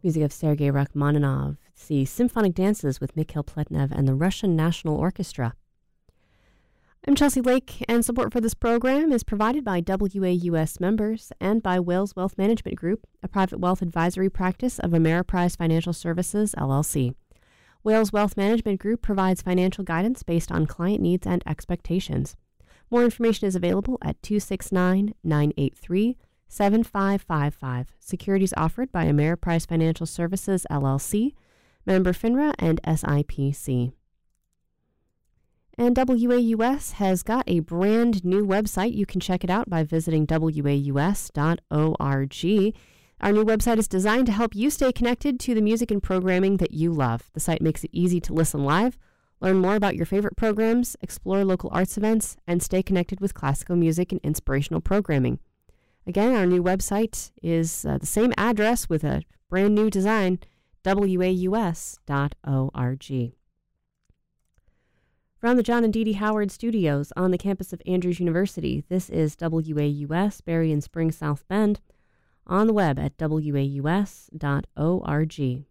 Music of Sergei Rachmaninoff. It's the Symphonic Dances with Mikhail Pletnev and the Russian National Orchestra. I'm Chelsea Lake, and support for this program is provided by WAUS members and by Wales Wealth Management Group, a private wealth advisory practice of Ameriprise Financial Services, LLC. Wales Wealth Management Group provides financial guidance based on client needs and expectations. More information is available at 269-983-7555. Securities offered by Ameriprise Financial Services, LLC, member FINRA and SIPC. And WAUS has got a brand new website. You can check it out by visiting waus.org. Our new website is designed to help you stay connected to the music and programming that you love. The site makes it easy to listen live, learn more about your favorite programs, explore local arts events, and stay connected with classical music and inspirational programming. Again, our new website is the same address with a brand new design, waus.org. From the John and Dee Dee Howard Studios on the campus of Andrews University, this is WAUS, Berry and Spring, South Bend, on the web at waus.org.